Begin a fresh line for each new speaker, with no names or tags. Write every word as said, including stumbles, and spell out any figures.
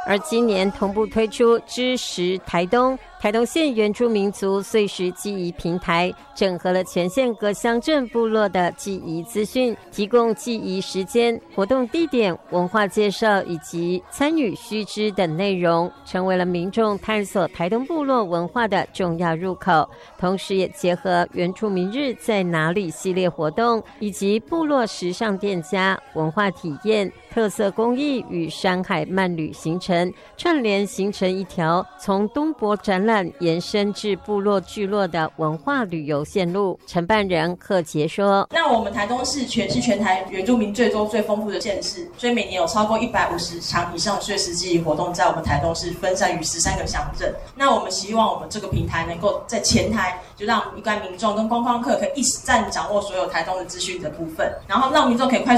而今年同步推出知识台东台东县原住民族岁时记忆平台，整合了全县各乡镇部落的记忆资讯，提供记忆时间、活动地点、文化介绍以及参与须知等内容，成为了民众探索台东部落文化的重要入口。同时也结合原住民日在哪里系列活动，以及部落时尚店家、文化体验、特色工艺与山海漫旅行程，串联形成一条从东博展览延伸至部落聚落的文化旅游线路。承办人贺杰说：
那我们台东市全是全台原住民最多最丰富的县市，所以每年有超过一百五十场以上岁时记忆活动在我们台东市分散于十三个乡镇。那我们希望我们这个平台能够在前台，就让一般民众跟观光客可以一站掌握所有台东的资讯的部分，然后让民众可以快速